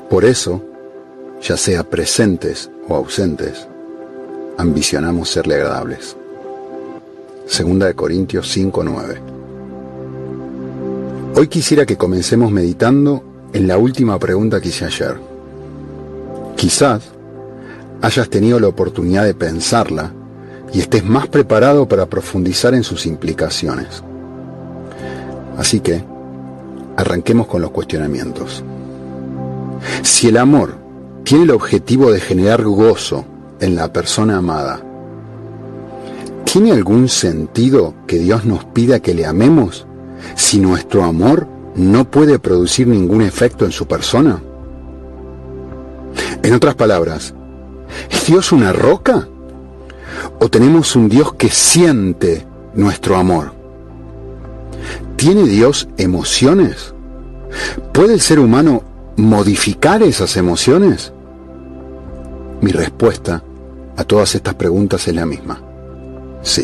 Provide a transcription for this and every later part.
Por eso, ya sea presentes o ausentes, ambicionamos serle agradables. 2 Corintios 5:9. Hoy quisiera que comencemos meditando en la última pregunta que hice ayer. Quizás hayas tenido la oportunidad de pensarla y estés más preparado para profundizar en sus implicaciones. Así que, arranquemos con los cuestionamientos. Si el amor tiene el objetivo de generar gozo en la persona amada, ¿tiene algún sentido que Dios nos pida que le amemos si nuestro amor no puede producir ningún efecto en su persona? En otras palabras, ¿es Dios una roca? ¿O tenemos un Dios que siente nuestro amor? ¿Tiene Dios emociones? ¿Puede el ser humano modificar esas emociones? Mi respuesta a todas estas preguntas es la misma: sí.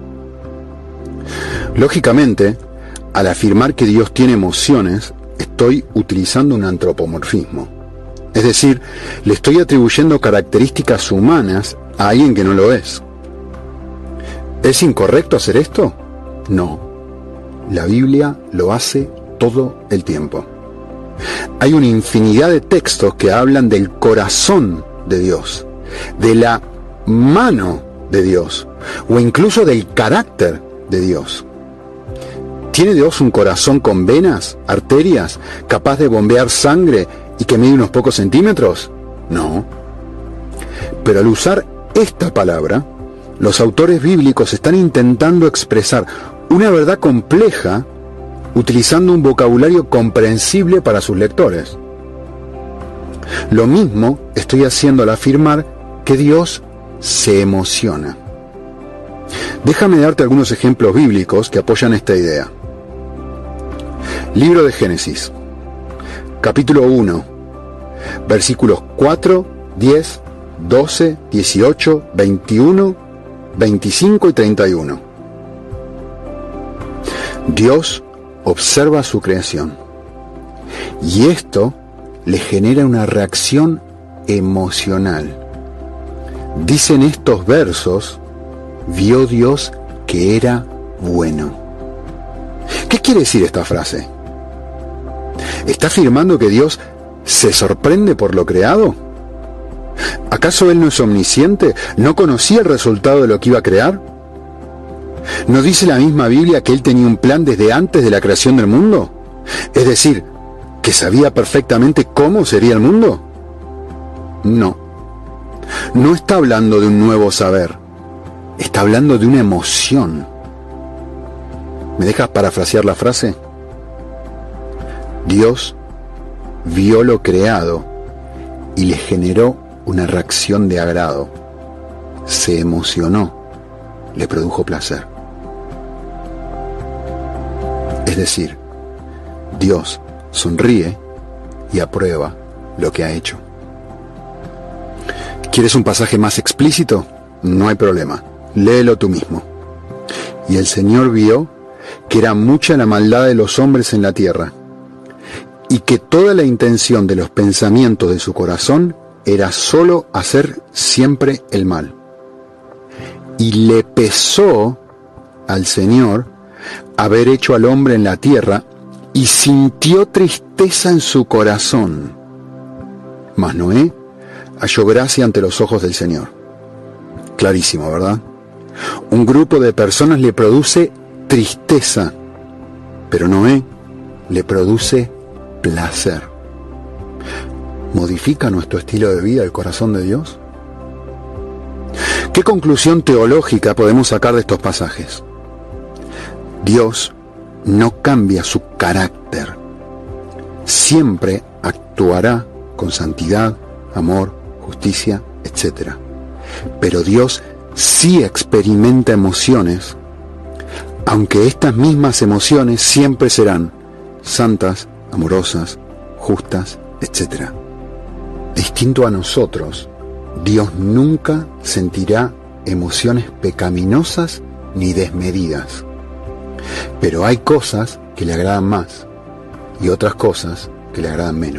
Lógicamente, al afirmar que Dios tiene emociones, estoy utilizando un antropomorfismo. Es decir, le estoy atribuyendo características humanas a alguien que no lo es. ¿Es incorrecto hacer esto? No. La Biblia lo hace todo el tiempo. Hay una infinidad de textos que hablan del corazón de Dios, de la mano de Dios, o incluso del carácter de Dios. ¿Tiene Dios un corazón con venas, arterias, capaz de bombear sangre y que mide unos pocos centímetros? No. Pero al usar esta palabra, los autores bíblicos están intentando expresar una verdad compleja utilizando un vocabulario comprensible para sus lectores. Lo mismo estoy haciendo al afirmar que Dios se emociona. Déjame darte algunos ejemplos bíblicos que apoyan esta idea. Libro de Génesis, capítulo 1, versículos 4, 10, 12, 18, 21, 25 y 31. Dios observa su creación y esto le genera una reacción emocional. Dicen estos versos: vio Dios que era bueno. ¿Qué quiere decir esta frase? ¿Está afirmando que Dios se sorprende por lo creado? ¿Acaso Él no es omnisciente? ¿No conocía el resultado de lo que iba a crear? ¿No dice la misma Biblia que Él tenía un plan desde antes de la creación del mundo? Es decir, ¿que sabía perfectamente cómo sería el mundo? No. No está hablando de un nuevo saber. Está hablando de una emoción. ¿Me dejas parafrasear la frase? Dios vio lo creado y le generó una reacción de agrado. Se emocionó, le produjo placer. Es decir, Dios sonríe y aprueba lo que ha hecho. ¿Quieres un pasaje más explícito? No hay problema, léelo tú mismo. Y el Señor vio que era mucha la maldad de los hombres en la tierra, y que toda la intención de los pensamientos de su corazón era solo hacer siempre el mal. Y le pesó al Señor haber hecho al hombre en la tierra, y sintió tristeza en su corazón. Mas Noé halló gracia ante los ojos del Señor. Clarísimo, ¿verdad? Un grupo de personas le produce tristeza, pero Noé le produce placer. ¿Modifica nuestro estilo de vida el corazón de Dios? ¿Qué conclusión teológica podemos sacar de estos pasajes? Dios no cambia su carácter. Siempre actuará con santidad, amor, justicia, etc. Pero Dios sí experimenta emociones, aunque estas mismas emociones siempre serán santas, amorosas, justas, etc. Distinto a nosotros, Dios nunca sentirá emociones pecaminosas ni desmedidas. Pero hay cosas que le agradan más y otras cosas que le agradan menos.